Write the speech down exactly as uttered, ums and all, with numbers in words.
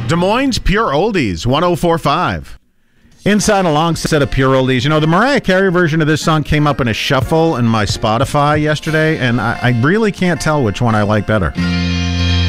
Des Moines Pure Oldies, one oh four point five. Inside a long set of Pure Oldies. You know, the Mariah Carey version of this song came up in a shuffle in my Spotify yesterday, and I, I really can't tell which one I like better.